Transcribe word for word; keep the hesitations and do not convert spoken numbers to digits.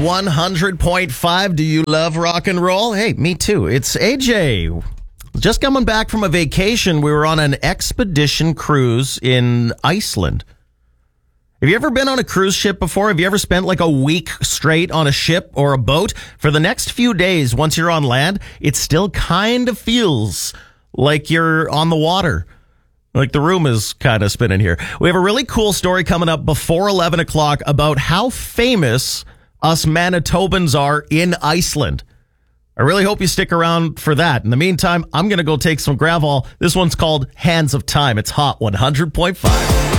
one hundred point five. Do you love rock and roll? Hey, me too. It's A J. Just coming back from a vacation. We were on an expedition cruise in Iceland. Have you ever been on a cruise ship before? Have you ever spent like a week straight on a ship or a boat? For the next few days, once you're on land, it still kind of feels like you're on the water. Like the room is kind of spinning here. We have a really cool story coming up before eleven o'clock about how famous us Manitobans are in Iceland. I really hope you stick around for that. In the meantime, I'm going to go take some Gravol. This one's called Hands of Time. It's Hot one hundred point five.